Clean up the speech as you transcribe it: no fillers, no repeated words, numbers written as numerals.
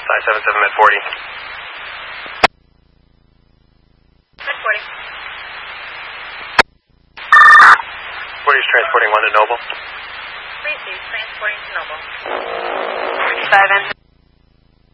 977 Med 40. Med 40. 40 is transporting 1 to Noble. 3 transporting to Noble. 5 engine.